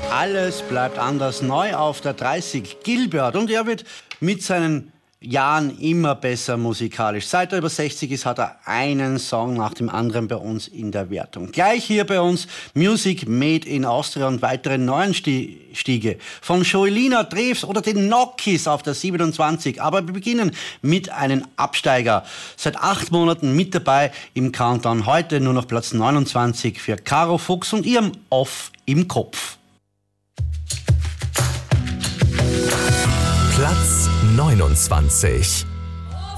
Alles bleibt anders, neu auf der 30. Gilbert, und er wird mit seinen Jahren immer besser musikalisch. Seit er über 60 ist, hat er einen Song nach dem anderen bei uns in der Wertung. Gleich hier bei uns Music Made in Austria und weitere Neuanstiege von Joelina Drews oder den Nokis auf der 27. Aber wir beginnen mit einem Absteiger. Seit 8 Monaten mit dabei im Countdown. Heute nur noch Platz 29 für Caro Fuchs und ihrem Off im Kopf. Platz 29.